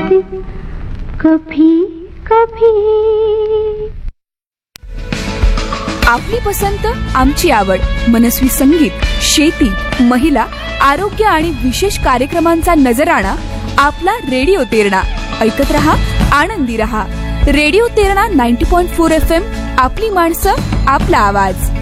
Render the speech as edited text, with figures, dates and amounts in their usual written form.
कभी कभी. आपली पसंत आमची आवड. मनस्वी संगीत, शेती, महिला, आरोग्य आणि विशेष कार्यक्रमांचा नजराणा आपला रेडिओ तेरणा. ऐकत रहा, आनंदी रहा. Radio Terna 90.4 FM. आपली माणसं, आपला आवाज.